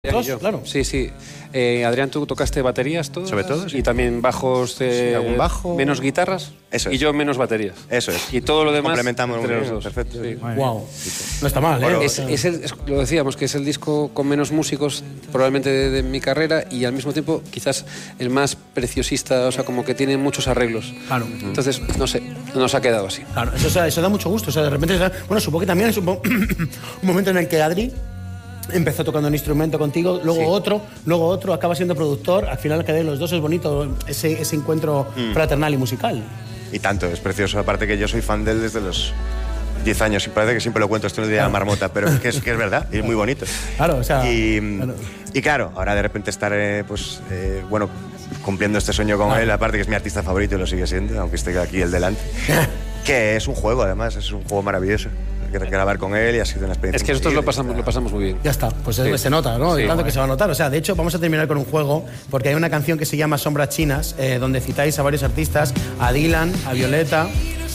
Dos, claro. Sí, sí. Adrián, tú tocaste baterías todas. Sobre todo, sí. Y también bajos de... algún bajo. Menos guitarras. Eso es. Y yo menos baterías. Eso es. Y todo lo demás complementamos entre muy bien, los dos. perfecto. Sí. Wow. No está mal, ¿eh? Lo decíamos, que es el disco con menos músicos probablemente de mi carrera y al mismo tiempo quizás el más preciosista, o sea, como que tiene muchos arreglos. Claro. Entonces, no sé, nos ha quedado así. Claro, eso da mucho gusto. O sea, de repente, bueno, supongo que también es un momento en el que Adri empezó tocando un instrumento contigo, luego otro, acaba siendo productor. Al final quedé los dos, es bonito ese encuentro fraternal y musical. Y tanto, es precioso. Aparte que yo soy fan de él desde los 10 años y parece que siempre lo cuento, esto no es de la marmota, pero que es verdad, y es muy bonito. Claro, o sea... Y claro, ahora de repente estar, bueno, cumpliendo este sueño con él, aparte que es mi artista favorito y lo sigue siendo, aunque esté aquí el delante, que es un juego además, es un juego maravilloso. Grabar con él y ha sido una experiencia. Es que nosotros lo pasamos muy bien. Ya está, pues se nota, ¿no? Sí, y tanto que se va a notar. O sea, de hecho, vamos a terminar con un juego, porque hay una canción que se llama Sombras Chinas, donde citáis a varios artistas, a Dylan, a Violeta,